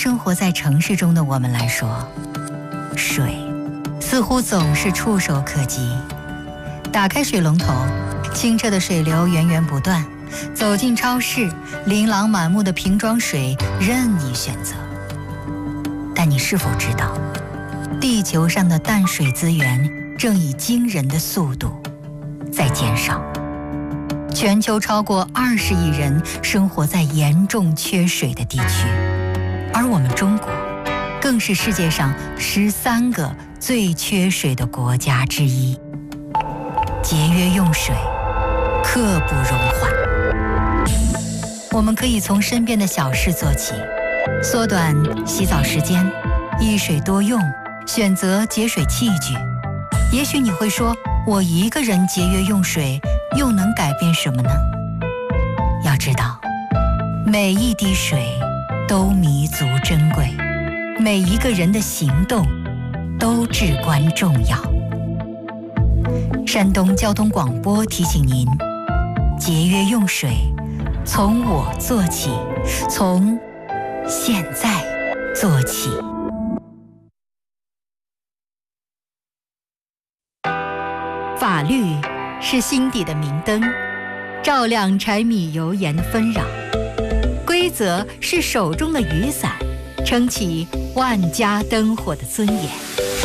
生活在城市中的我们来说，水似乎总是触手可及。打开水龙头，清澈的水流源源不断，走进超市，琳琅满目的瓶装水任你选择。但你是否知道，地球上的淡水资源正以惊人的速度在减少？全球超过20亿人生活在严重缺水的地区，而我们中国更是世界上13个最缺水的国家之一。节约用水，刻不容缓。我们可以从身边的小事做起，缩短洗澡时间，一水多用，选择节水器具。也许你会说，我一个人节约用水又能改变什么呢？要知道，每一滴水都弥足珍贵，每一个人的行动都至关重要。山东交通广播提醒您，节约用水，从我做起，从现在做起。法律是心底的明灯，照亮柴米油盐的纷扰；规则是手中的雨伞，撑起万家灯火的尊严。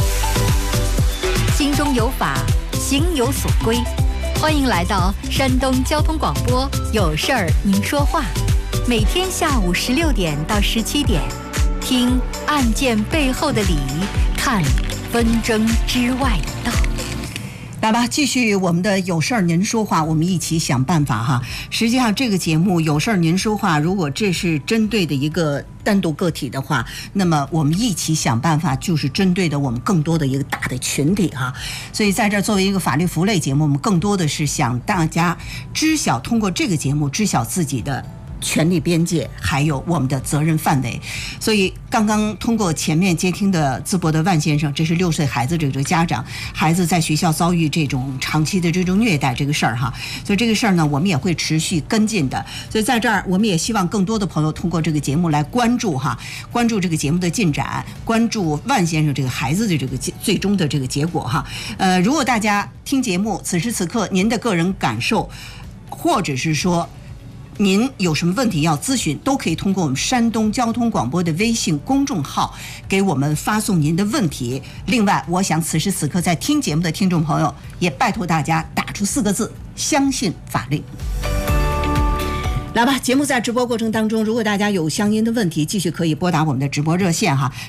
心中有法，行有所归。欢迎来到山东交通广播，有事儿您说话，每天下午16点到17点，听案件背后的理，看纷争之外的道。 来吧，继续我们的有事儿您说话，我们一起想办法哈。实际上这个节目有事儿您说话，如果这是针对的一个单独个体的话，那么我们一起想办法就是针对的我们更多的一个大的群体哈。所以在这儿作为一个法律服务类节目，我们更多的是想大家知晓，通过这个节目知晓自己的权利边界，还有我们的责任范围。所以刚刚通过前面接听的淄博的万先生，这是6岁孩子这个家长，孩子在学校遭遇这种长期的这种虐待这个事儿哈，所以这个事儿呢，我们也会持续跟进的。所以在这儿，我们也希望更多的朋友通过这个节目来关注哈，关注这个节目的进展，关注万先生这个孩子的这个最终的这个结果哈。如果大家听节目，此时此刻您的个人感受，或者是说您有什么问题要咨询，都可以通过我们山东交通广播的微信公众号给我们发送您的问题。另外，我想此时此刻在听节目的听众朋友，也拜托大家打出4个字：相信法律。来吧，节目在直播过程当中，如果大家有相应的问题，继续可以拨打我们的直播热线哈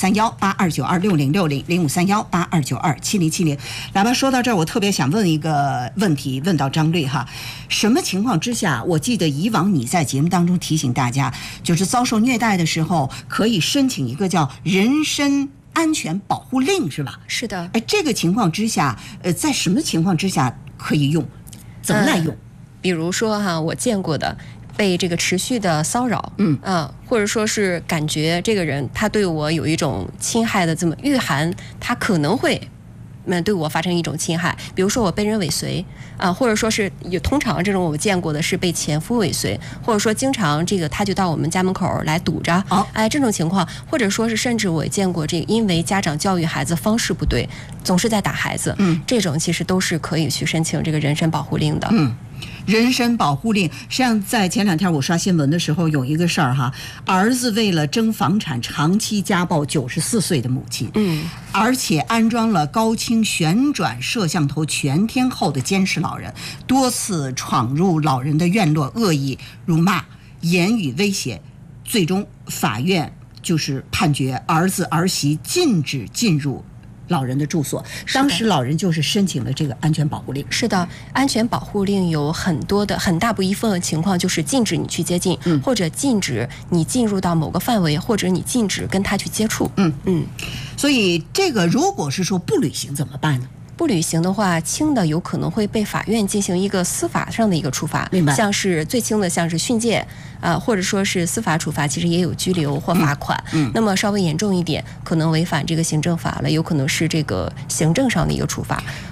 ，053182926060，053182927070。来吧，说到这儿，我特别想问一个问题，问到张律哈，什么情况之下，我记得以往你在节目当中提醒大家，就是遭受虐待的时候，可以申请一个叫人身安全保护令，是吧？ 是的。 哎，这个情况之下，在什么情况之下可以用？怎么来用？ 比如说哈，我见过的。被这个持续的骚扰，或者说是感觉这个人他对我有一种侵害的这么预含，他可能会对我发生一种侵害。比如说我被人尾随或者说是通常这种我见过的是被前夫尾随，或者说经常这个他就到我们家门口来堵着，这种情况，或者说是甚至我见过这个因为家长教育孩子方式不对，总是在打孩子，这种其实都是可以去申请这个人身保护令的。 人身保护令，实际上在前2天我刷新闻的时候有一个事儿哈，儿子为了争房产长期家暴94岁的母亲，而且安装了高清旋转摄像头全天候的监视老人，多次闯入老人的院落，恶意辱骂、言语威胁，最终法院就是判决儿子儿媳禁止进入老人的住所。当时老人就是申请了这个安全保护令。 是的，安全保护令有很大部分情况就是禁止你去接近，或者禁止你进入到某个范围，或者你禁止跟他去接触。 所以这个如果是说不履行怎么办呢？ 不履行的话，轻的有可能会被法院进行一个司法上的一个处罚， 明白？ 像是最轻的，像是训诫，或者说是司法处罚，其实也有拘留或罚款。那么稍微严重一点，可能违反这个行政法了，有可能是这个行政上的一个处罚。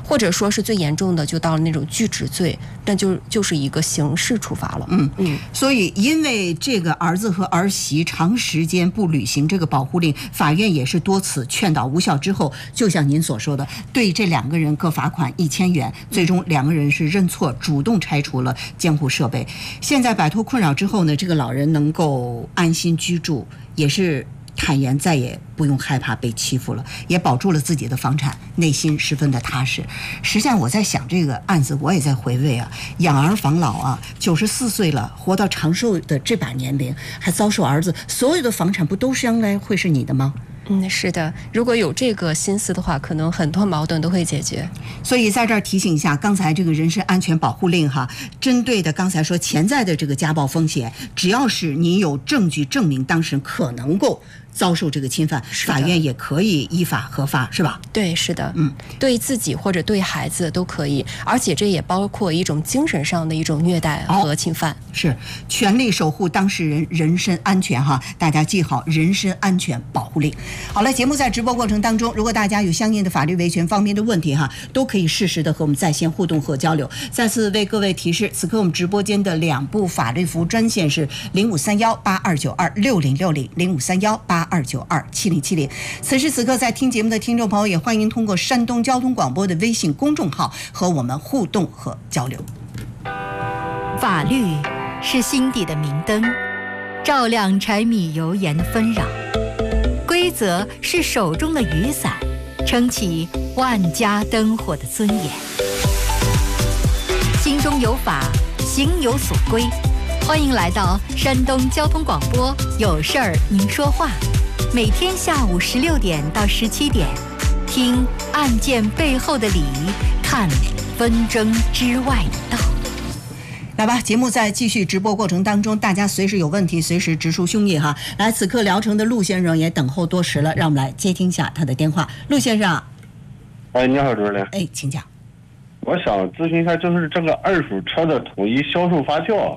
或者说是最严重的就到了那种拒止罪，那就是一个刑事处罚了。 所以因为这个儿子和儿媳长时间不履行这个保护令，法院也是多次劝导无效之后，就像您所说的，对这2个人各罚款1000元，最终2个人是认错，主动拆除了监护设备。现在摆脱困扰之后呢，这个老人能够安心居住，也是坦言再也不用害怕被欺负了，也保住了自己的房产，内心十分的踏实。实际上我在想这个案子，我也在回味啊，养儿防老啊，94岁了，活到长寿的这把年龄，还遭受儿子所有的房产，不都将来会是你的吗？ 是的，如果有这个心思的话，可能很多矛盾都会解决。 所以在这儿提醒一下，刚才这个人身安全保护令哈，针对的刚才说潜在的这个家暴风险，只要是你有证据证明当事人可能够遭受这个侵犯，法院也可以依法核发，是吧？ 对，是的，对自己或者对孩子都可以，而且这也包括一种精神上的一种虐待和侵犯。 是全力守护当事人人身安全哈，大家记好人身安全保护令。好了，节目在直播过程当中，如果大家有相应的法律维权方面的问题哈，都可以适时的和我们在线互动和交流。再次为各位提示，此刻我们直播间的2部法律服务专线是053182626060，0531827070。此时此刻在听节目的听众朋友，也欢迎通过山东交通广播的微信公众号和我们互动和交流。 法律是心底的明灯，照亮柴米油盐的纷扰；规则是手中的雨伞，撑起万家灯火的尊严。心中有法，行有所归。欢迎来到山东交通广播，有事儿您说话，每天下午16点到17点，听案件背后的理，看纷争之外的道。 来吧，节目在继续直播过程当中，大家随时有问题随时直抒胸臆哈。来，此刻聊城的陆先生也等候多时了，让我们来接听一下他的电话。陆先生， 你好，主任。 请讲。 我想咨询一下，就是这个二手车的统一销售发票，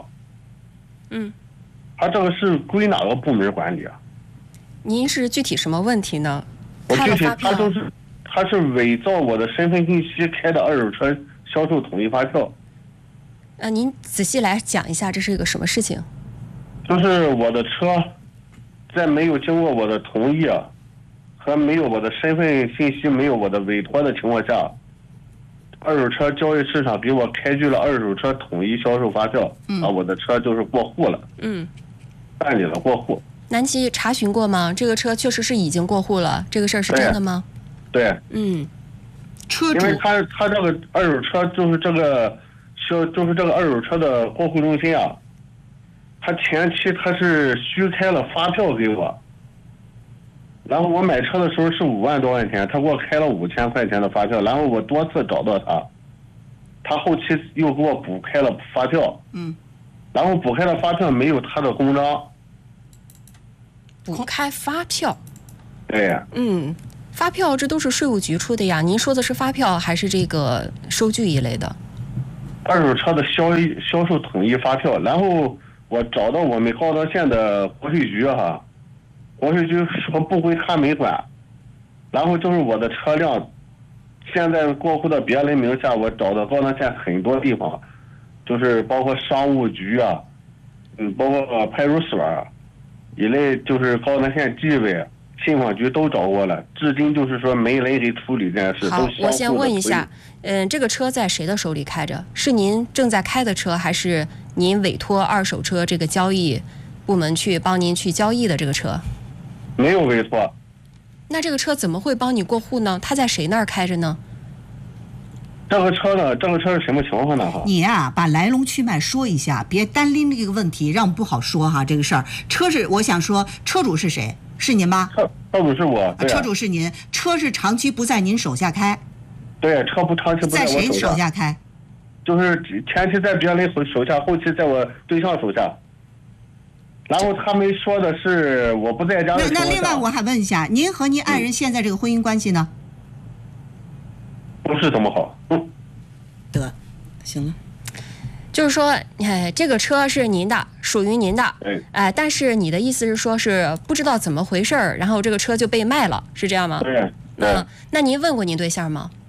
它这个是归哪个部门管理啊？ 您是具体什么问题呢？ 我具体它是伪造我的身份信息开的二手车销售统一发票。 您仔细来讲一下，这是一个什么事情？ 就是我的车，在没有经过我的同意和没有我的身份信息、没有我的委托的情况下，二手车交易市场给我开具了二手车统一销售发票，我的车就是过户了，办理了过户。 南琪查询过吗？这个车确实是已经过户了，这个事儿是真的吗？ 对， 车主， 因为他这个二手车就是这个二手车的过户中心啊，他前期他是虚开了发票给我，然后我买车的时候是5万多块钱，他给我开了5000块钱的发票，然后我多次找到他后期又给我补开了发票，然后补开的发票没有他的公章。 补开发票？ 对。 发票这都是税务局出的呀，您说的是发票还是这个收据一类的？ 二手车的销售统一发票，然后我找到我们高德县的国税局国税局说不归他们管，然后就是我的车辆现在过户到别人名下，我找到高德县很多地方，就是包括商务局包括派出所一类，就是高德县纪委、信访局都找过了，至今就是说没人给处理这件事。 好，我先问一下，这个车在谁的手里开着？是您正在开的车，还是您委托二手车这个交易部门去帮您去交易的这个车？ 没有委托。 那这个车怎么会帮你过户呢？它在谁那儿开着呢？ 这个车是什么情况呢？ 你把来龙去脉说一下，别单拎这个问题，让我们不好说这个事儿。我想说，车主是谁？是您吗？ 车主是我。 车主是您，车是长期不在您手下开。 对，车长期不在我在谁手下开？ 就是前期在别人手下，后期在我对象手下。然后他们说的是我不在家的情况下。那另外我还问一下，您和您爱人现在这个婚姻关系呢？ 不是怎么好。 得，行了。 就是说，这个车是您的，属于您的，但是你的意思是说是不知道怎么回事儿，然后这个车就被卖了，是这样吗？ 对。 那您问过您对象吗？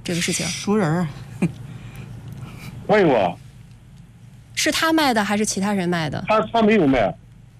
这个事情？ 熟人儿。 问过， 是他卖的还是其他人卖的？ 他没有卖。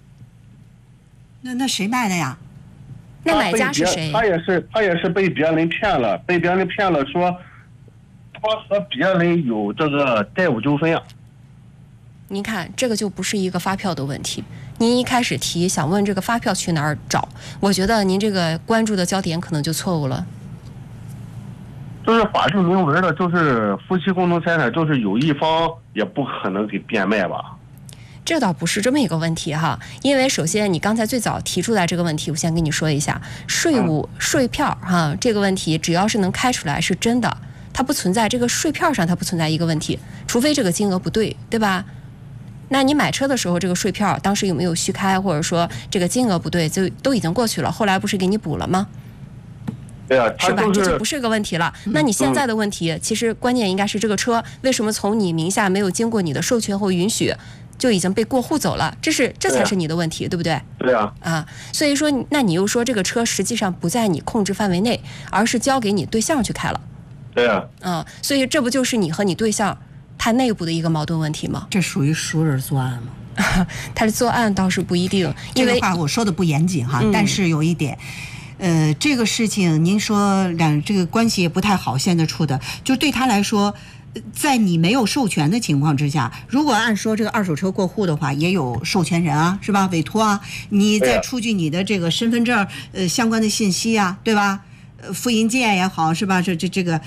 那谁卖的呀？ 那买家是谁？ 他也是被别人骗了，说他和别人有这个债务纠纷啊。 您看，这个就不是一个发票的问题。您一开始提想问这个发票去哪儿找，我觉得您这个关注的焦点可能就错误了。 就是法律明文的，就是夫妻共同财产，就是有一方也不可能给变卖吧。 这倒不是这么一个问题哈，因为首先你刚才最早提出来这个问题，我先跟你说一下，税票哈这个问题，只要是能开出来是真的，它不存在这个税票上它不存在一个问题，除非这个金额不对，对吧？那你买车的时候这个税票当时有没有虚开，或者说这个金额不对，就都已经过去了，后来不是给你补了吗？ 对啊， 是吧？这就不是个问题了。那你现在的问题，其实关键应该是这个车为什么从你名下没有经过你的授权或允许，就已经被过户走了？这才是你的问题，对不对？ 对啊。 所以说，那你又说这个车实际上不在你控制范围内，而是交给你对象去开了。 对啊。 所以这不就是你和你对象他内部的一个矛盾问题吗？ 这属于熟人作案吗？ 他的作案倒是不一定，因为这个话我说的不严谨哈，但是有一点。这个事情您说这个关系也不太好，现在出的就对他来说，在你没有授权的情况之下，如果按说这个二手车过户的话，也有授权人啊，是吧？委托啊，你再出具你的这个身份证相关的信息啊，对吧？复印件也好，是吧？这个，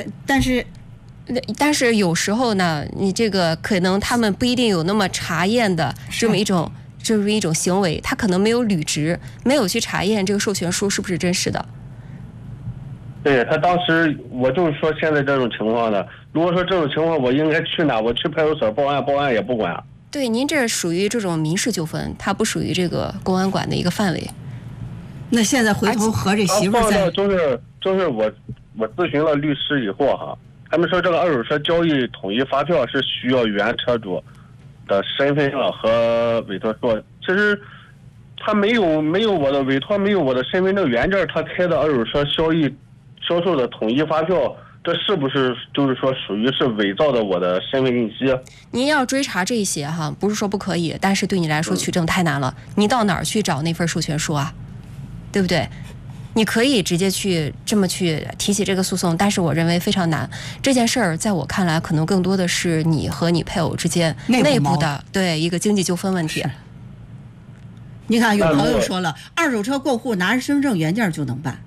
但是有时候呢，你这个可能他们不一定有那么查验的这么一种。就是一种行为，他可能没有履职，没有去查验这个授权书是不是真实的。 对，他当时我就是说现在这种情况的，如果说这种情况我应该去哪？我去派出所报案也不管。 对，您这属于这种民事纠纷，它不属于这个公安管的一个范围。 那现在回头和这媳妇在， 就是我咨询了律师以后哈，他们说这个二手车交易统一发票是需要原车主的身份证和委托书，其实他没有我的委托，没有我的身份证原件，他开的二手车销售的统一发票，这是不是就是说属于是伪造的我的身份信息？ 您要追查这些哈，不是说不可以，但是对你来说取证太难了。你到哪儿去找那份授权书啊？对不对？你可以直接去这么去提起这个诉讼，但是我认为非常难。这件事儿在我看来，可能更多的是你和你配偶之间内部的对一个经济纠纷问题。 你看，有朋友说了，二手车过户拿着身份证原件就能办。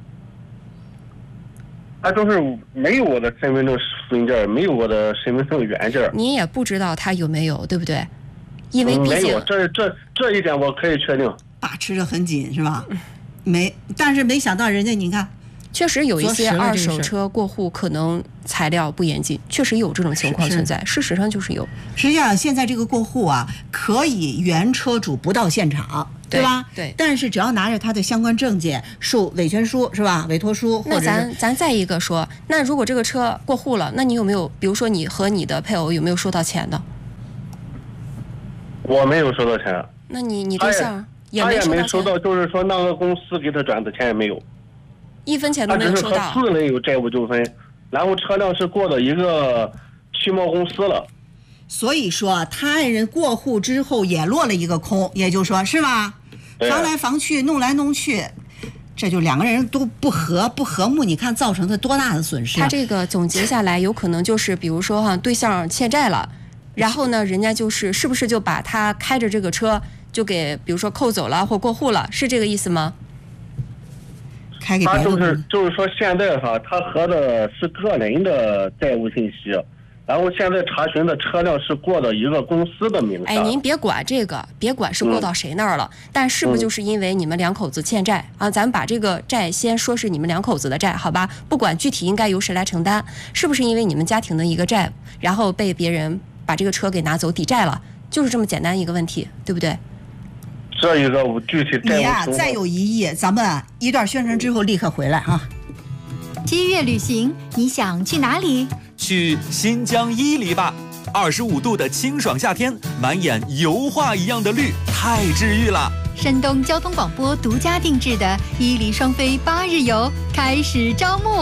他就是没有我的身份证复印件，没有我的身份证原件。 你也不知道他有没有，对不对？因为毕竟没有，这一点我可以确定。 把持得很紧，是吧？但是没想到人家你看， 确实有一些二手车过户可能材料不严谨，确实有这种情况存在，事实上就是有。 实际上现在这个过户啊，可以原车主不到现场，对吧？ 对。 但是只要拿着他的相关证件、委权书是吧？委托书。 那咱再一个说，那如果这个车过户了，那你有没有，比如说你和你的配偶有没有收到钱的？ 我没有收到钱。 那你对象？ 他也没收到，就是说那个公司给他转的钱也没有 ，1分钱都没有收到。 他只是和私人有债务纠纷，然后车辆是过到一个汽贸公司了。 所以说他爱人过户之后也落了一个空，也就是说是吧？防来防去，弄来弄去，这就两个人都不和睦，你看造成的多大的损失。 他这个总结下来，有可能就是比如说对象欠债了，然后呢，人家是不是就把他开着这个车就给比如说扣走了或过户了，是这个意思吗？ 开给别人就是说现在哈，他核的是个人的债务信息，然后现在查询的车辆是过到一个公司的名下。 哎，您别管这个，别管是过到谁那儿了，但是不是就是因为你们两口子欠债啊？咱们把这个债先说是你们两口子的债，好吧？不管具体应该由谁来承担，是不是因为你们家庭的一个债，然后被别人把这个车给拿走抵债了，就是这么简单一个问题，对不对？ 这一个我具体你呀，再有疑义，咱们一段宣传之后立刻回来啊。 7月旅行，你想去哪里？ 去新疆伊犁吧，25度的清爽夏天，满眼油画一样的绿，太治愈了。 山东交通广播独家定制的伊犁双飞8日游开始招募，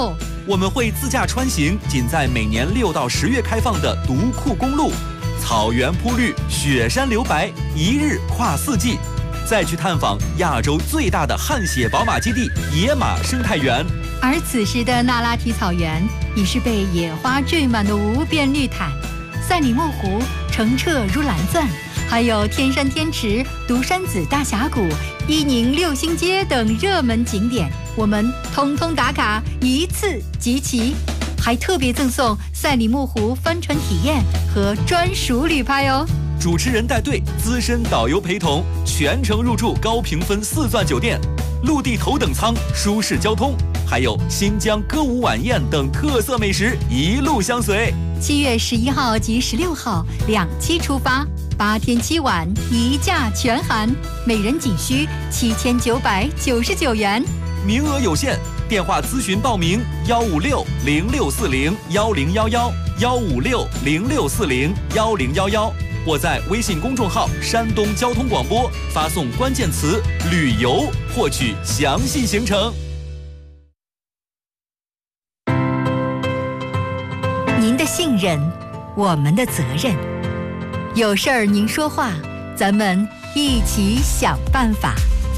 我们会自驾穿行仅在每年6到10月开放的独库公路，草原铺绿，雪山留白，一日跨4季，再去探访亚洲最大的汗血宝马基地野马生态园。 而此时的那拉提草原已是被野花缀满的无边绿毯，赛里木湖澄澈如蓝钻，还有天山天池、独山子大峡谷、伊宁六星街等热门景点，我们通通打卡，一次集齐，还特别赠送赛里木湖帆船体验和专属旅拍哦。 主持人带队，资深导游陪同，全程入住高评分4钻酒店，陆地头等舱，舒适交通，还有新疆歌舞晚宴等特色美食一路相随。 7月11号及16号2期出发，8天7晚1价全含，每人仅需7999元， 名额有限，电话咨询报名156-0640-1011，156-0640-1011，或在微信公众号山东交通广播发送关键词旅游获取详细行程。 您的信任，我们的责任，有事儿您说话，咱们一起想办法。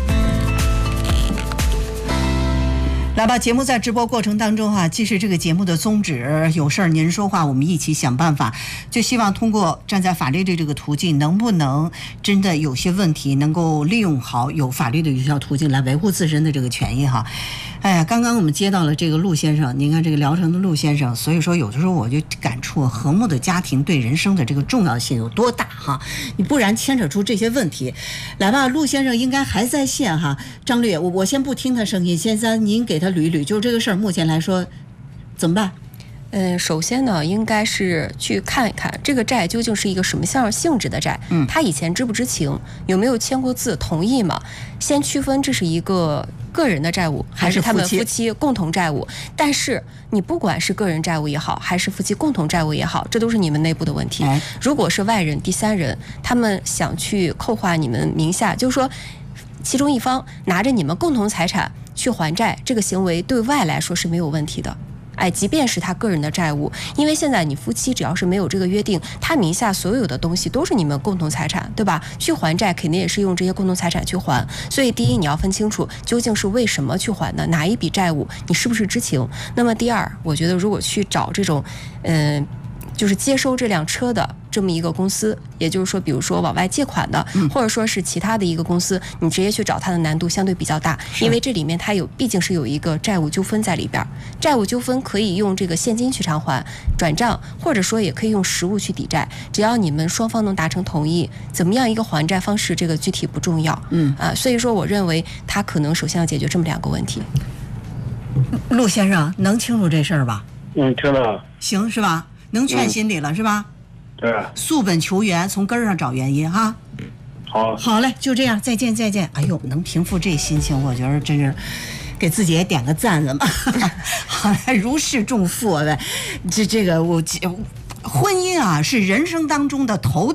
来吧，节目在直播过程当中既是这个节目的宗旨，有事儿您说话，我们一起想办法，就希望通过站在法律的这个途径，能不能真的有些问题能够利用好有法律的有效途径来维护自身的这个权益哎呀，刚刚我们接到了这个陆先生，您看这个聊城的陆先生，所以说有的时候我就感触和睦的家庭对人生的这个重要性有多大你不然牵扯出这些问题。来吧，陆先生应该还在线张律，我先不听他声音，先您给他捋一捋，就这个事儿目前来说怎么办？ 首先呢，应该是去看一看这个债究竟是一个什么样性质的债，他以前知不知情，有没有签过字同意嘛？先区分这是一个个人的债务还是他们夫妻共同债务。但是你不管是个人债务也好，还是夫妻共同债务也好，这都是你们内部的问题。如果是外人、第三人，他们想去扣划你们名下，就是说其中一方拿着你们共同财产去还债，这个行为对外来说是没有问题的。即便是他个人的债务，因为现在你夫妻只要是没有这个约定，他名下所有的东西都是你们共同财产，对吧？去还债肯定也是用这些共同财产去还。所以第一，你要分清楚究竟是为什么去还的，哪一笔债务你是不是知情。那么第二，我觉得如果去找这种就是接收这辆车的这么一个公司，也就是说比如说往外借款的，或者说是其他的一个公司，你直接去找它的难度相对比较大，因为这里面它毕竟是有一个债务纠纷在里边。债务纠纷可以用这个现金去偿还、转账，或者说也可以用实物去抵债，只要你们双方能达成同意，怎么样一个还债方式，这个具体不重要。所以说我认为他可能首先要解决这么2个问题。 陆先生能清楚这事儿吧？ 听了。 行是吧？能劝心里了是吧？ 对。 溯本求源，从根儿上找原因好嘞，就这样，再见。哎呦，能平复这心情，我觉得真是给自己也点个赞了嘛。好，如释重负呗。这个婚姻是人生当中的头